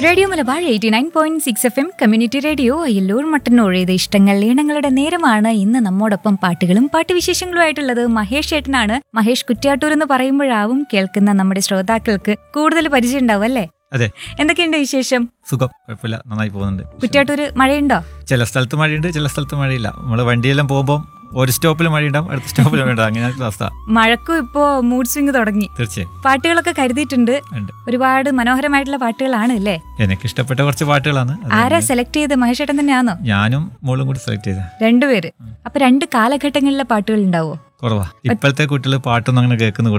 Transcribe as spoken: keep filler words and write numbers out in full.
Radio Malabar eighty nine point six F M community radio Ayyallur Mattannur ഇത് ഇഷ്ടങ്ങൾ ഈണങ്ങളുടെ നേരമാണ്. ഇന്ന് നമ്മോടൊപ്പം പാട്ടുകളും പാട്ടുവിശേഷങ്ങളുമായിട്ടുള്ളത് മഹേഷ് ഏട്ടനാണ്. മഹേഷ് കുറ്റ്യാട്ടൂർ എന്ന് പറയുമ്പോഴാവും കേൾക്കുന്ന നമ്മുടെ ശ്രോതാക്കൾക്ക് കൂടുതൽ പരിചയം ഉണ്ടാവും അല്ലേ? അതെ. എന്തൊക്കെയുണ്ട് വിശേഷം? സുഖം, കുഴപ്പമില്ല, നന്നായി പോകുന്നുണ്ട്. കുറ്റ്യാട്ടൂര് മഴയുണ്ടോ? ചില സ്ഥലത്ത് മഴയുണ്ട്, ചില സ്ഥലത്ത് മഴയില്ല. നമ്മള് വണ്ടിയെല്ലാം പോകുമ്പോൾ ഒരു സ്റ്റോപ്പിൽ മഴയുണ്ടാവും, അടുത്ത സ്റ്റോപ്പിൽ മഴയുണ്ടാവും, അങ്ങനെയാണ് അവസ്ഥ. മഴക്കും ഇപ്പോ മൂഡ് സ്വിംഗ് തുടങ്ങി. തീർച്ചയായും പാട്ടുകളൊക്കെ കരുതിയിട്ടുണ്ട്. ഒരുപാട് മനോഹരമായിട്ടുള്ള പാട്ടുകളാണ് അല്ലേ? എനിക്ക് ഇഷ്ടപ്പെട്ട കുറച്ച് പാട്ടുകളാണ്. ആരാ സെലക്ട് ചെയ്ത്? മഹേഷ് ഏട്ടൻ തന്നെയാണോ? ഞാനും മോളും കൂടി സെലക്ട് ചെയ്ത രണ്ടുപേര്. അപ്പൊ രണ്ട് കാലഘട്ടങ്ങളിലെ പാട്ടുകൾ ഉണ്ടാവോ? കുറവാ. ഇപ്പോഴത്തെ കുട്ടികൾ പാട്ടൊന്നും അങ്ങനെ കേൾക്കുന്ന